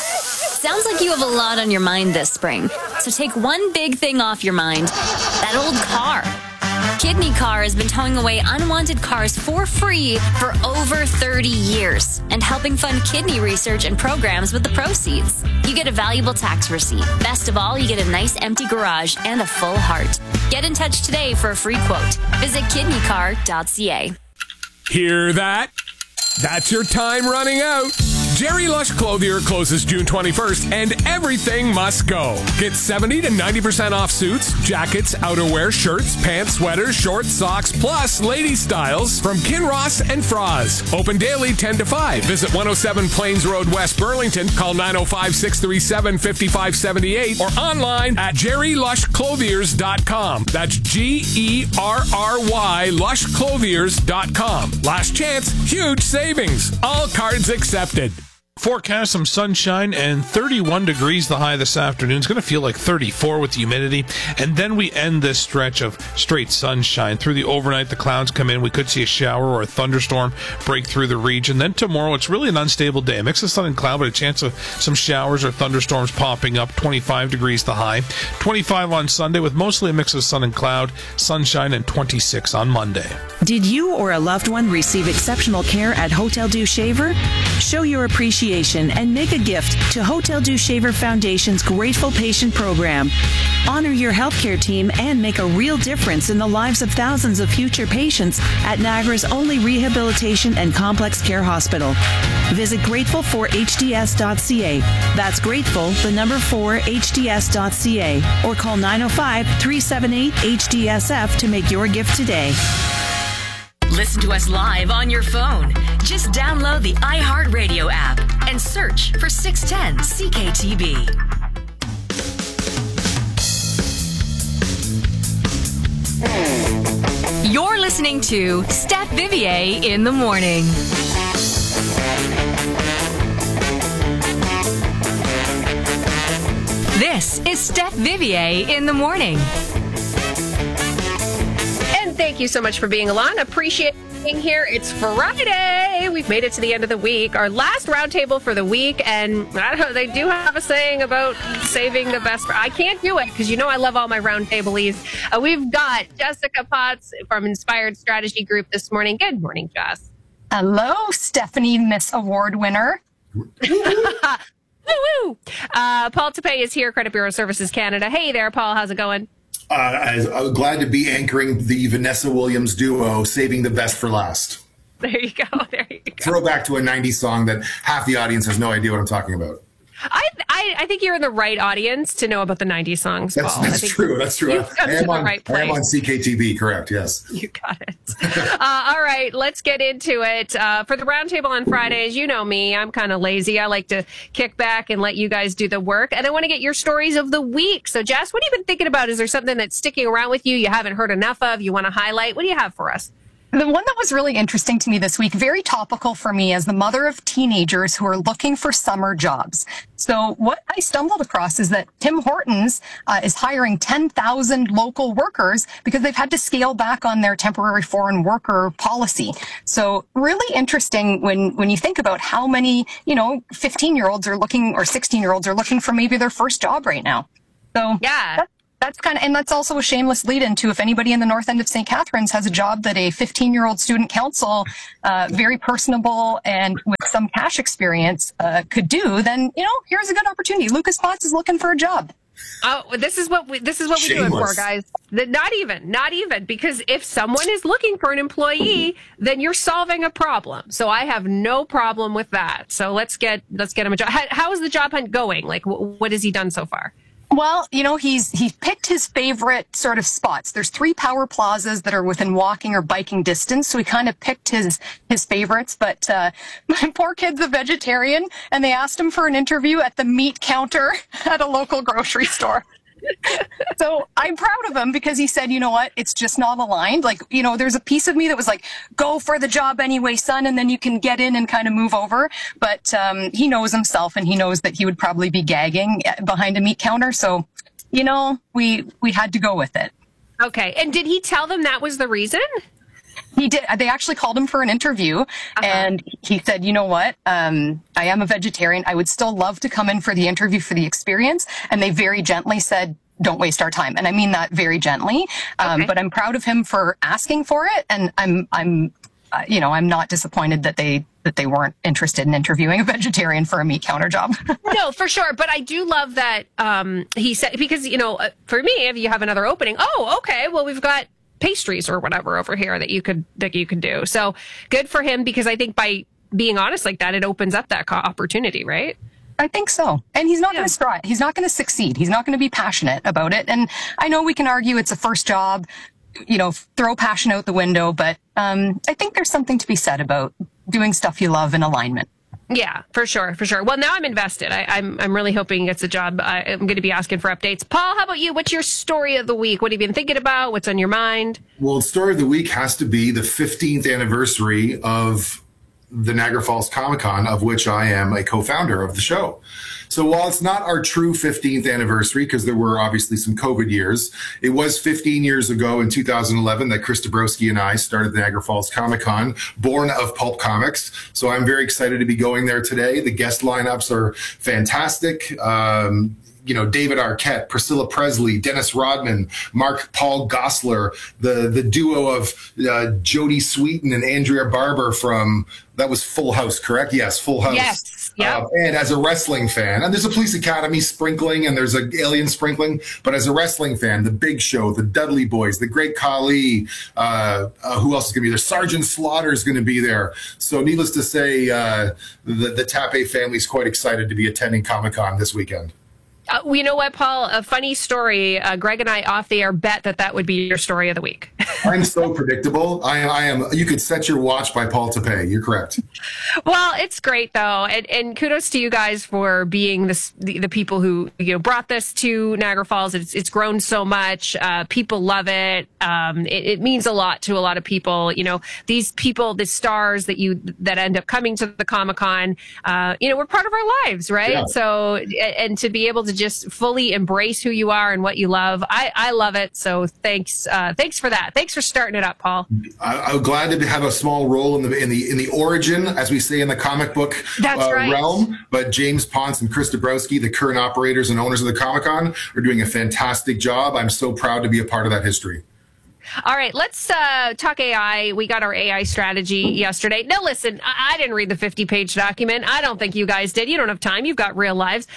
Sounds like you have a lot on your mind this spring. So take one big thing off your mind. That old car. Kidney Car has been towing away unwanted cars for free for over thirty years and helping fund kidney research and programs with the proceeds. You get a valuable tax receipt. Best of all, you get a nice empty garage and a full heart. Get in touch today for a free quote. Visit kidney car dot c a. Hear that? That's your time running out. Jerry Lush Clothier closes June twenty-first, and everything must go. Get seventy to ninety percent off suits, jackets, outerwear, shirts, pants, sweaters, shorts, socks, plus lady styles from Kinross and Froz. Open daily ten to five. Visit one oh seven Plains Road, West Burlington. Call nine oh five, six three seven, five five seven eight or online at jerry lush clothiers dot com. That's G E R R Y lush clothiers dot com. Last chance, huge savings. All cards accepted. Forecast some sunshine and thirty-one degrees the high this afternoon. It's going to feel like thirty-four with the humidity. And then we end this stretch of straight sunshine. Through the overnight, the clouds come in. We could see a shower or a thunderstorm break through the region. Then tomorrow, it's really an unstable day. A mix of sun and cloud, but a chance of some showers or thunderstorms popping up. twenty-five degrees the high. twenty-five on Sunday with mostly a mix of sun and cloud. Sunshine and twenty-six on Monday. Did you or a loved one receive exceptional care at Hotel du Shaver? Show your appreciation and make a gift to Hotel du Shaver Foundation's Grateful Patient Program. Honor your healthcare team and make a real difference in the lives of thousands of future patients at Niagara's only rehabilitation and complex care hospital. Visit grateful for h d s dot c a. That's grateful, the number four, h d s dot c a. Or call nine oh five, three seven eight, H D S F to make your gift today. Listen to us live on your phone. Just download the iHeartRadio app and search for six ten C K T B. You're listening to Steph Vivier in the morning. This is Steph Vivier in the morning. Thank you so much for being along. Appreciate being here. It's Friday. We've made it to the end of the week. Our last roundtable for the week. And I don't know, they do have a saying about saving the best. I can't do it because you know I love all my roundtablies. Uh, we've got Jessica Potts from Inspired Strategy Group this morning. Good morning, Jess. Hello, Stephanie Miss Award winner. Woo-woo. Uh, Paul Tepay is here, Credit Bureau Services Canada. Hey there, Paul. How's it going? Uh, I, I'm glad to be anchoring the Vanessa Williams duo, saving the best for last. There you go. There you go. Throwback to a nineties song that half the audience has no idea what I'm talking about. I, I I think you're in the right audience to know about the nineties songs, Paul. That's, that's I think true. That's true. You've come I to am, the on, right I am place. on C K T B, correct, yes. You got it. uh, all right, let's get into it. Uh, for the roundtable on Fridays, you know me. I'm kind of lazy. I like to kick back and let you guys do the work. And I want to get your stories of the week. So, Jess, what have you been thinking about? Is there something that's sticking around with you you haven't heard enough of, you want to highlight? What do you have for us? The one that was really interesting to me this week, very topical for me as the mother of teenagers who are looking for summer jobs. So what I stumbled across is that Tim Hortons uh, is hiring ten thousand local workers because they've had to scale back on their temporary foreign worker policy. So really interesting when, when you think about how many, you know, fifteen year olds are looking or sixteen year olds are looking for maybe their first job right now. So yeah. That's That's kind of, and that's also a shameless lead into if anybody in the north end of Saint Catharines has a job that a fifteen year old student council, uh, very personable and with some cash experience, uh, could do, then, you know, here's a good opportunity. Lucas Potts is looking for a job. Oh, this is what we, this is what we do it for, guys. The, not even, not even, because if someone is looking for an employee, then you're solving a problem. So I have no problem with that. So let's get, let's get him a job. How, how is the job hunt going? Like, wh- what has he done so far? Well, you know, he's he picked his favorite sort of spots. There's three power plazas that are within walking or biking distance, so he kind of picked his his favorites. But uh, my poor kid's a vegetarian, and they asked him for an interview at the meat counter at a local grocery store. So I'm proud of him because he said, you know what, it's just not aligned. Like, you know, there's a piece of me that was like, go for the job anyway, son, and then you can get in and kind of move over. But um, he knows himself, and he knows that he would probably be gagging behind a meat counter. So, you know, we we had to go with it. Okay. And did he tell them that was the reason? He did. They actually called him for an interview, uh-huh. and he said, you know what, um, I am a vegetarian. I would still love to come in for the interview for the experience. And they very gently said, don't waste our time. And I mean that very gently. Um, okay. But I'm proud of him for asking for it. And I'm, I'm, uh, you know, I'm not disappointed that they, that they weren't interested in interviewing a vegetarian for a meat counter job. No, for sure. But I do love that um, he said, because, you know, uh, for me, if you have another opening, oh, okay, well, we've got pastries or whatever over here that you could that you could do. So good for him, because I think by being honest like that, it opens up that opportunity, right? I think so. And he's not yeah. going to strive. He's not going to succeed. He's not going to be passionate about it. And I know we can argue it's a first job, you know, throw passion out the window, but um, I think there's something to be said about doing stuff you love in alignment. Yeah, for sure, for sure. Well, now I'm invested. I, I'm I'm really hoping he gets a job. I, I'm going to be asking for updates. Paul, how about you? What's your story of the week? What have you been thinking about? What's on your mind? Well, the story of the week has to be the fifteenth anniversary of the Niagara Falls Comic Con, of which I am a co-founder of the show. So while it's not our true fifteenth anniversary, because there were obviously some COVID years, it was fifteen years ago in two thousand eleven that Chris Dabrowski and I started the Niagara Falls Comic Con, born of Pulp Comics. So I'm very excited to be going there today. The guest lineups are fantastic. Um, you know, David Arquette, Priscilla Presley, Dennis Rodman, Mark Paul Gosselaar, the the duo of uh, Jodie Sweetin and Andrea Barber from, that was Full House, correct? Yes, Full House. Yes, yeah. Uh, and as a wrestling fan, and there's a Police Academy sprinkling and there's an Alien sprinkling, but as a wrestling fan, The Big Show, the Dudley Boys, the Great Khali, uh, uh, who else is going to be there? Sergeant Slaughter is going to be there. So needless to say, uh, the, the Tappe family is quite excited to be attending Comic-Con this weekend. Uh, you know what, Paul? A funny story. Uh, Greg and I off the air bet that that would be your story of the week. I'm so predictable. I, I am. You could set your watch by Paul Tepay. You're correct. Well, it's great though, and, and kudos to you guys for being this, the, the people who you know brought this to Niagara Falls. It's it's grown so much. Uh, people love it. Um, it. It means a lot to a lot of people. You know, these people, the stars that you that end up coming to the Comic Con. Uh, you know, we're part of our lives, right? Yeah. So, and to be able to just fully embrace who you are and what you love. I, I love it. So thanks, uh, thanks for that. Thanks for starting it up, Paul. I, I'm glad to have a small role in the in the in the origin, as we say in the comic book That's uh, right. realm. But James Ponce and Chris Dabrowski, the current operators and owners of the Comic-Con, are doing a fantastic job. I'm so proud to be a part of that history. All right, let's uh, talk A I. We got our A I strategy yesterday. Now, listen, I, I didn't read the fifty-page document. I don't think you guys did. You don't have time. You've got real lives.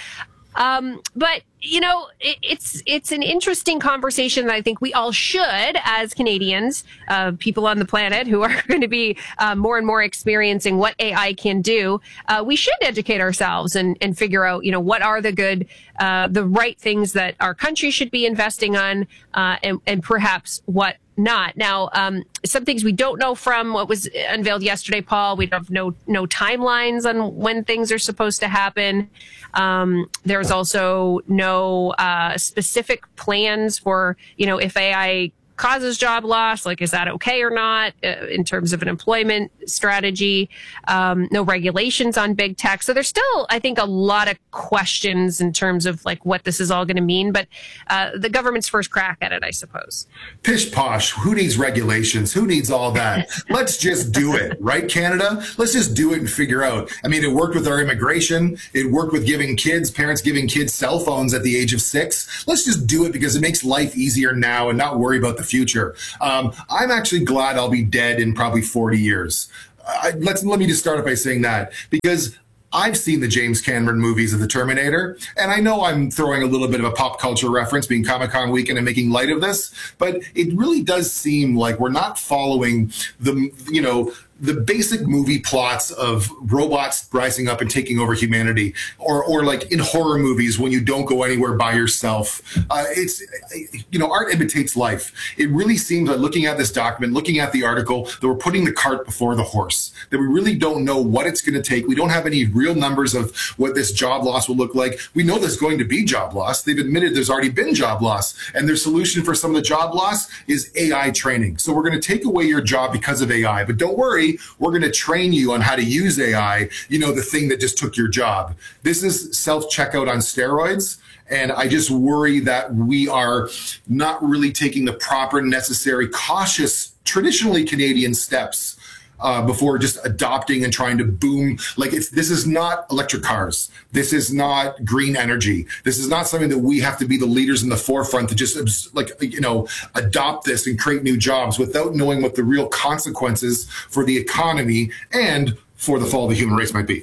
Um, but, you know, it, it's it's an interesting conversation that I think we all should, as Canadians, uh, people on the planet who are going to be uh, more and more experiencing what A I can do. Uh, we should educate ourselves and, and figure out, you know, what are the good, uh, the right things that our country should be investing on, uh, and, and perhaps what not. Now, um, some things we don't know from what was unveiled yesterday, Paul. We have no no timelines on when things are supposed to happen. Um, there's also no uh, specific plans for, you know, if A I causes job loss, like, is that okay or not uh, in terms of an employment strategy? Um, no regulations on big tech. So there's still, I think, a lot of questions in terms of like what this is all going to mean. But uh, the government's first crack at it, I suppose. Pish posh. Who needs regulations? Who needs all that? Let's just do it, right, Canada? Let's just do it and figure out. I mean, it worked with our immigration. It worked with giving kids, parents giving kids cell phones at the age of six. Let's just do it because it makes life easier now and not worry about the future. Um, I'm actually glad I'll be dead in probably forty years. I, let's let me just start off by saying that, because I've seen the James Cameron movies of the Terminator, and I know I'm throwing a little bit of a pop culture reference, being Comic-Con weekend and making light of this, but it really does seem like we're not following the, you know, the basic movie plots of robots rising up and taking over humanity, or or like in horror movies when you don't go anywhere by yourself. Uh, it's, you know, art imitates life. It really seems like, looking at this document, looking at the article, that we're putting the cart before the horse, that we really don't know what it's going to take. We don't have any real numbers of what this job loss will look like. We know there's going to be job loss. They've admitted there's already been job loss, and their solution for some of the job loss is A I training. So we're going to take away your job because of A I, but don't worry, we're going to train you on how to use A I, you know, the thing that just took your job. This is self-checkout on steroids. And I just worry that we are not really taking the proper, necessary, cautious, traditionally Canadian steps Uh, before just adopting and trying to boom. Like, it's, this is not electric cars. This is not green energy. This is not something that we have to be the leaders in the forefront to just, like, you know, adopt this and create new jobs without knowing what the real consequences for the economy and for the fall of the human race might be.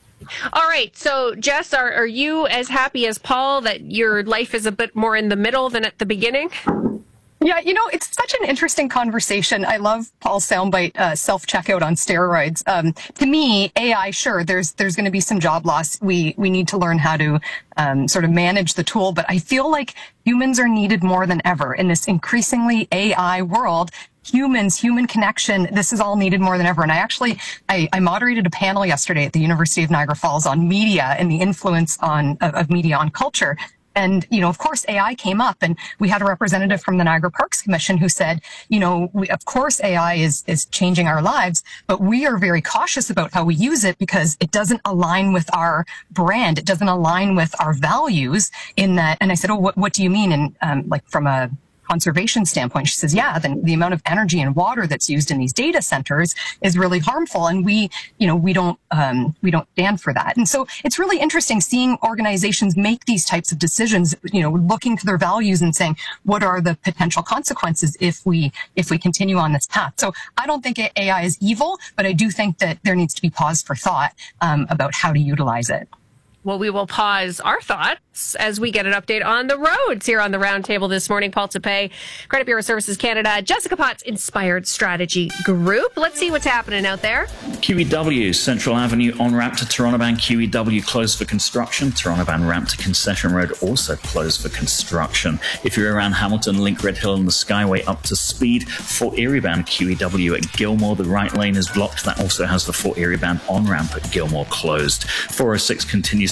All right. So, Jess, are, are you as happy as Paul that your life is a bit more in the middle than at the beginning? Yeah, you know, it's such an interesting conversation. I love Paul's soundbite, uh, self-checkout on steroids. Um, to me, A I, sure, there's there's going to be some job loss. We we need to learn how to um, sort of manage the tool. But I feel like humans are needed more than ever in this increasingly A I world. Humans, human connection, this is all needed more than ever. And I actually, I, I moderated a panel yesterday at the University of Niagara Falls on media and the influence on of, of media on culture. And, you know, of course, A I came up, and we had a representative from the Niagara Parks Commission who said, you know, we, of course, A I is, is changing our lives, but we are very cautious about how we use it because it doesn't align with our brand. It doesn't align with our values in that. And I said, oh, what, what do you mean? And um, like from a conservation standpoint, she says, yeah, the, the amount of energy and water that's used in these data centers is really harmful. And we, you know, we don't, um, we don't stand for that. And so it's really interesting seeing organizations make these types of decisions, you know, looking to their values and saying, what are the potential consequences if we, if we continue on this path? So I don't think A I is evil, but I do think that there needs to be pause for thought, um, about how to utilize it. Well, we will pause our thoughts as we get an update on the roads here on the Roundtable this morning. Paul Tappé, Credit Bureau Services Canada, Jessica Potts, Inspired Strategy Group. Let's see what's happening out there. Q E W, Central Avenue on-ramp to Toronto-bound Q E W closed for construction. Toronto-bound ramp to Concession Road also closed for construction. If you're around Hamilton, link Red Hill and the Skyway up to speed. Fort Erie-bound Q E W at Gilmore, the right lane is blocked. That also has the Fort Erie-bound on-ramp at Gilmore closed. four oh six continues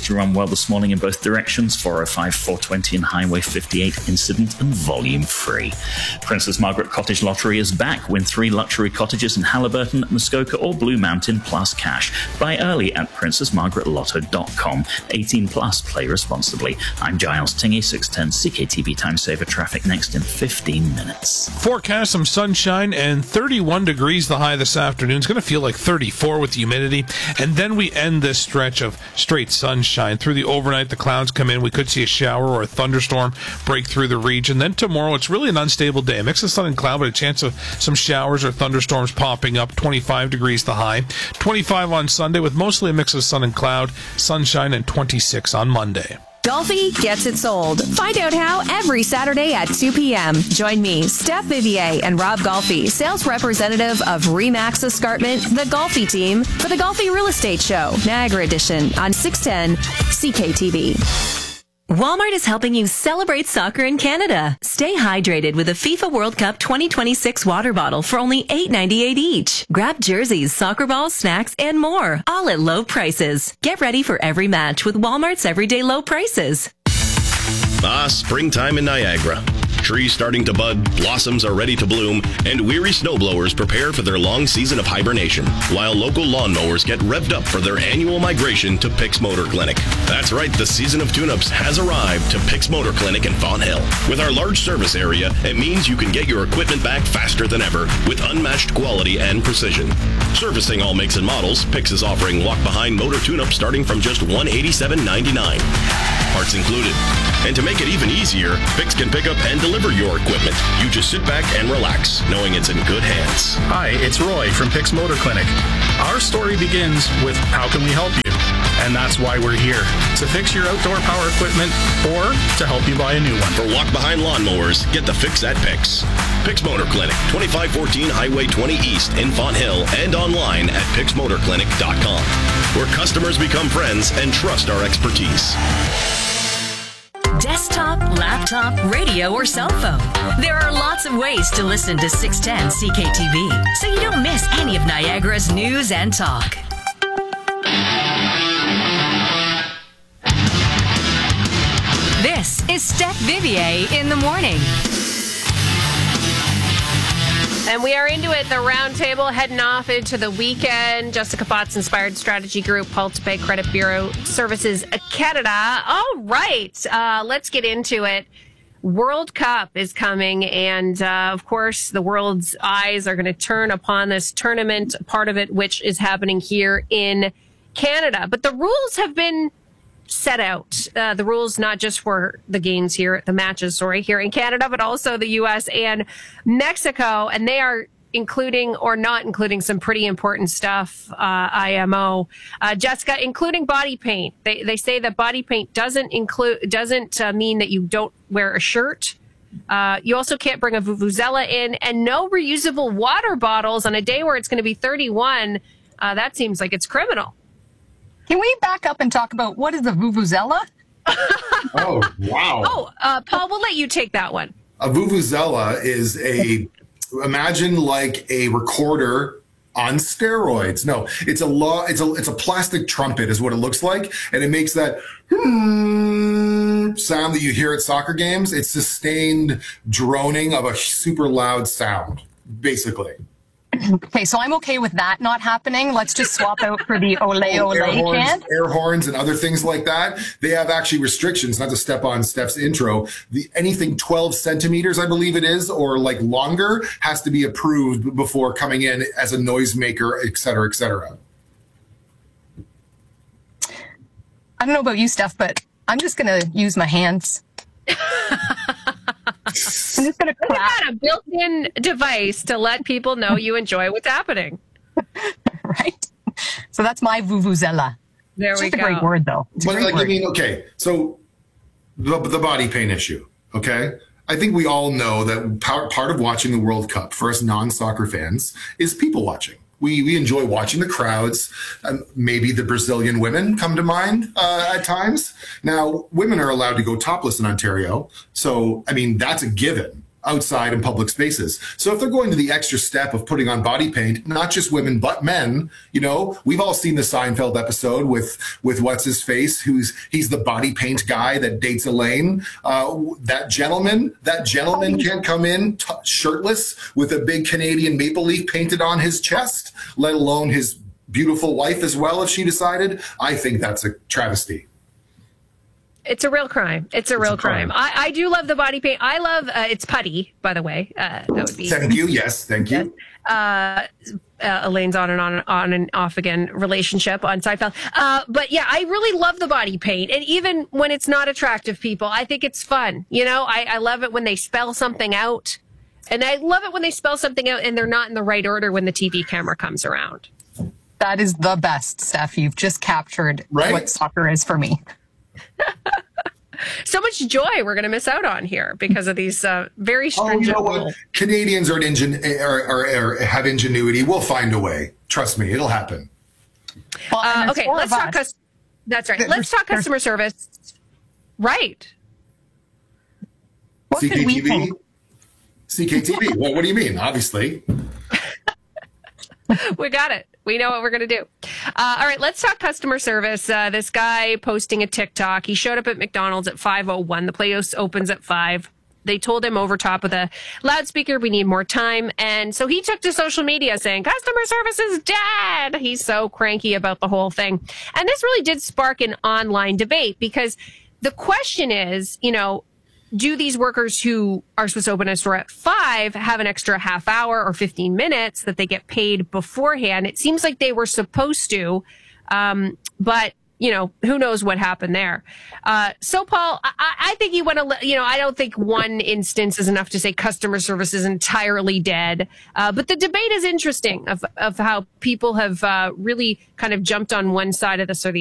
to run well this morning in both directions. four oh five, four twenty and Highway fifty-eight, incident and volume free. Princess Margaret Cottage Lottery is back. Win three luxury cottages in Halliburton, Muskoka or Blue Mountain plus cash. Buy early at princess margaret lotto dot com. eighteen plus, play responsibly. I'm Giles Tingey, six ten C K T V Time Saver. Traffic next in fifteen minutes. Forecast some sunshine and thirty-one degrees the high this afternoon. It's going to feel like thirty-four with the humidity. And then we end this stretch of straight sunshine. Through the overnight, the clouds come in. We could see a shower or a thunderstorm break through the region. Then tomorrow, it's really an unstable day. A mix of sun and cloud, but a chance of some showers or thunderstorms popping up. twenty-five degrees the high. twenty-five on Sunday with mostly a mix of sun and cloud. Sunshine and twenty-six on Monday. Golfi gets it sold. Find out how every Saturday at two p.m. Join me, Steph Vivier, and Rob Golfi, sales representative of Remax Escarpment, the Golfi team, for the Golfi Real Estate Show, Niagara Edition, on six ten C K T V. Walmart is helping you celebrate soccer in Canada. Stay hydrated with a FIFA World Cup twenty twenty-six water bottle for only eight ninety-eight each. Grab jerseys, soccer balls, snacks, and more, all at low prices. Get ready for every match with Walmart's everyday low prices. Ah, springtime in Niagara. Trees starting to bud, blossoms are ready to bloom, and weary snowblowers prepare for their long season of hibernation, while local lawnmowers get revved up for their annual migration to Pix Motor Clinic. That's right, the season of tune-ups has arrived to Pix Motor Clinic in Fonthill. With our large service area, it means you can get your equipment back faster than ever with unmatched quality and precision. Servicing all makes and models, Pix is offering walk-behind motor tune-ups starting from just one hundred eighty-seven ninety-nine. Parts included. And to make it even easier, Pix can pick up and deliver your equipment. You just sit back and relax, knowing it's in good hands. Hi, it's Roy from Pix Motor Clinic. Our story begins with how can we help you? And that's why we're here, to fix your outdoor power equipment or to help you buy a new one. For walk-behind lawnmowers, get the fix at Pix. Pix Motor Clinic, twenty-five fourteen Highway twenty East in Fonthill, and online at pix motor clinic dot com, where customers become friends and trust our expertise. Desktop, laptop, radio, or cell phone. There are lots of ways to listen to six ten C K T V, so you don't miss any of Niagara's news and talk. This is Steph Vivier in the morning. And we are into it, the round table, heading off into the weekend. Jessica Potts, Inspired Strategy Group, PulsePay Credit Bureau Services Canada. All right, uh, let's get into it. World Cup is coming, and uh, of course, the world's eyes are going to turn upon this tournament, part of it which is happening here in Canada. But the rules have been set out. Uh, the rules not just for the games here, the matches, sorry, here in Canada, but also the U S and Mexico. And they are including or not including some pretty important stuff, uh, I M O. Uh, Jessica, including body paint. They they say that body paint doesn't include, doesn't uh, mean that you don't wear a shirt. Uh, you also can't bring a vuvuzela in, and no reusable water bottles on a day where it's going to be thirty-one. Uh, that seems like it's criminal. Can we back up and talk about what is a vuvuzela? Oh, wow. Oh, uh, Paul, we'll let you take that one. A vuvuzela is a, imagine like a recorder on steroids. No, it's a law. It's a, it's a plastic trumpet is what it looks like. And it makes that sound that you hear at soccer games. It's sustained droning of a super loud sound, basically. Okay, so I'm okay with that not happening. Let's just swap out for the ole ole air horns, chant. air horns and other things like that. They have actually restrictions, not to step on Steph's intro. The anything twelve centimeters, I believe it is, or like longer, has to be approved before coming in as a noisemaker, et cetera, et cetera. I don't know about you, Steph, but I'm just going to use my hands. I'm just going to clap. You got a built-in device to let people know you enjoy what's happening. Right? So that's my vuvuzela. There it's we just go. a great word, though. It's a But great like, word. I mean, okay, so the, the body paint issue, okay? I think we all know that part, part of watching the World Cup for us non-soccer fans is people watching. We we enjoy watching the crowds. Um, maybe the Brazilian women come to mind uh, at times. Now, women are allowed to go topless in Ontario. So, I mean, that's a given. outside in public spaces. So if they're going to the extra step of putting on body paint, not just women, but men, you know, we've all seen the Seinfeld episode with, with what's his face, who's, he's the body paint guy that dates Elaine. Uh, that gentleman, that gentleman can't come in t- shirtless with a big Canadian maple leaf painted on his chest, let alone his beautiful wife as well, if she decided. I think that's a travesty. It's a real crime. It's a it's real a crime. crime. I, I do love the body paint. I love uh, it's putty, by the way. Uh, that would be. Thank you. Yes, thank you. Uh, uh, Elaine's on and on, on and off again relationship on Seinfeld. Uh, but yeah, I really love the body paint, and even when it's not attractive people, I think it's fun. You know, I, I love it when they spell something out, and I love it when they spell something out and they're not in the right order when the T V camera comes around. That is the best, Steph. You've just captured right? what soccer is for me. So much joy we're going to miss out on here because of these uh, very stringent oh, you know rules. Canadians are, ingen- are, are, are have ingenuity. We'll find a way. Trust me, it'll happen. Well, uh, okay, let's talk. Cus- that's right. Let's talk customer service. Right. What C K T V? can we C K T V. Well, what do you mean? Obviously. We got it. We know what we're going to do. Uh, all right, let's talk customer service. Uh, this guy posting a TikTok. He showed up at McDonald's at five oh one. The place opens at five. They told him over top of the loudspeaker, we need more time. And so he took to social media saying, customer service is dead. He's so cranky about the whole thing. And this really did spark an online debate because the question is, you know, do these workers who are supposed to open a store at five have an extra half hour or fifteen minutes that they get paid beforehand? It seems like they were supposed to, um, but, you know, who knows what happened there. Uh, so, Paul, I, I think you want to, you know, I don't think one instance is enough to say customer service is entirely dead. Uh, but the debate is interesting of, of how people have uh, really kind of jumped on one side of this or the